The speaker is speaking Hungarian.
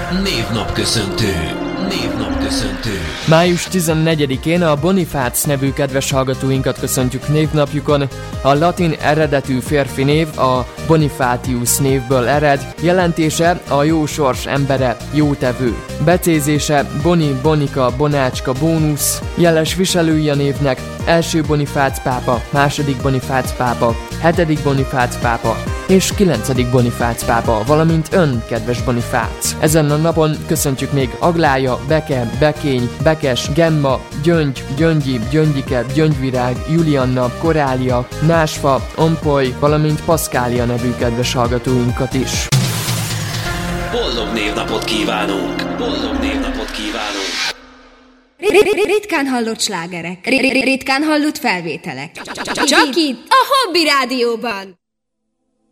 Névnapköszöntő. Május 14-én a Bonifác nevű kedves hallgatóinkat köszöntjük névnapjukon. A latin eredetű férfi név a Bonifatius névből ered, jelentése a jó sors embere, jótevő. Becézése Boni, Bonika, Bonácska, Bónusz, jeles viselői a névnek első Bonifác pápa, második Bonifác pápa, hetedik Bonifác pápa és 9. Bonifác pápa, valamint ön, kedves Bonifác. Ezen a napon köszöntjük még Aglája, Beke, Bekény, Bekes, Gemma, Gyöngy, Gyöngyi, Gyöngyike, Gyöngyvirág, Julianna, Korália, Násfa, Ompoly, valamint Paszkália nevű kedves hallgatóinkat is. Boldog névnapot kívánunk! Ritkán hallott slágerek, ritkán hallott felvételek. Csak itt, a Hobby Rádióban!